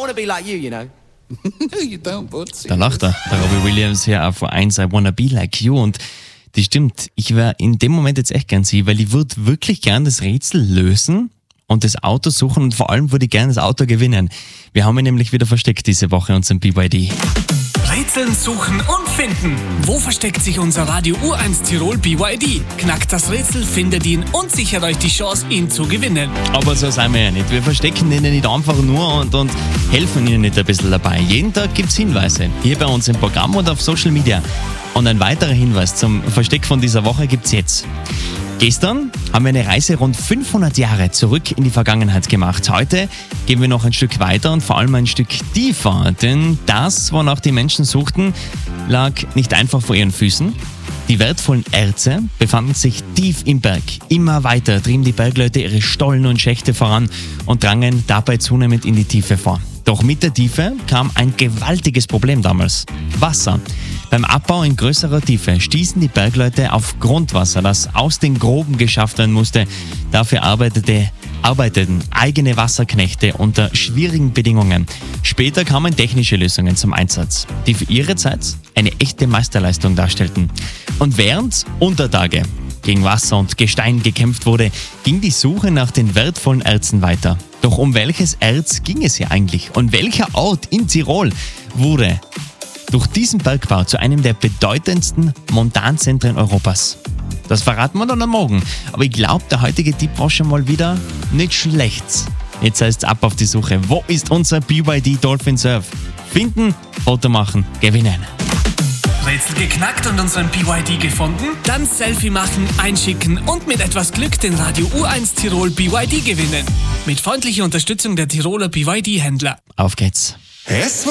want to be like you know. You don't, Butzi. Da lacht er, der Robbie Williams hier auf Vor1, I wanna be like you. Und das stimmt, ich wäre in dem Moment jetzt echt gern sie, weil ich würde wirklich gern das Rätsel lösen und das Auto suchen und vor allem würde ich gern das Auto gewinnen. Wir haben ihn nämlich wieder versteckt diese Woche, unseren BYD. Rätseln, suchen und finden. Wo versteckt sich unser Radio U1 Tirol BYD? Knackt das Rätsel, findet ihn und sichert euch die Chance, ihn zu gewinnen. Aber so sind wir ja nicht. Wir verstecken ihn ja nicht einfach nur und helfen ihnen nicht ein bisschen dabei. Jeden Tag gibt's Hinweise. Hier bei uns im Programm und auf Social Media. Und ein weiterer Hinweis zum Versteck von dieser Woche gibt's jetzt. Gestern haben wir eine Reise rund 500 Jahre zurück in die Vergangenheit gemacht. Heute gehen wir noch ein Stück weiter und vor allem ein Stück tiefer. Denn das, wonach die Menschen suchten, lag nicht einfach vor ihren Füßen. Die wertvollen Erze befanden sich tief im Berg. Immer weiter trieben die Bergleute ihre Stollen und Schächte voran und drangen dabei zunehmend in die Tiefe vor. Doch mit der Tiefe kam ein gewaltiges Problem damals: Wasser. Beim Abbau in größerer Tiefe stießen die Bergleute auf Grundwasser, das aus den Gruben geschafft werden musste. Dafür arbeiteten eigene Wasserknechte unter schwierigen Bedingungen. Später kamen technische Lösungen zum Einsatz, die für ihre Zeit eine echte Meisterleistung darstellten. Und während unter Tage gegen Wasser und Gestein gekämpft wurde, ging die Suche nach den wertvollen Erzen weiter. Doch um welches Erz ging es hier eigentlich? Und welcher Ort in Tirol wurde durch diesen Bergbau zu einem der bedeutendsten Montanzentren Europas? Das verraten wir dann am Morgen. Aber ich glaube, der heutige Tipp war schon mal wieder nicht schlecht. Jetzt heißt es ab auf die Suche. Wo ist unser BYD Dolphin Surf? Finden, Foto machen, gewinnen. Rätsel geknackt und unseren BYD gefunden? Dann Selfie machen, einschicken und mit etwas Glück den Radio U1 Tirol BYD gewinnen. Mit freundlicher Unterstützung der Tiroler BYD-Händler. Auf geht's.